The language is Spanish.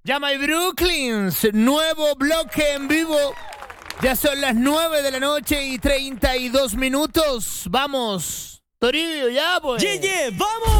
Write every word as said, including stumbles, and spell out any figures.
Llama y Brooklyns, nuevo bloque en vivo. Ya son las nueve de la noche y treinta y dos minutos. Vamos, Toribio, ya pues. Yeah, yeah, vamos.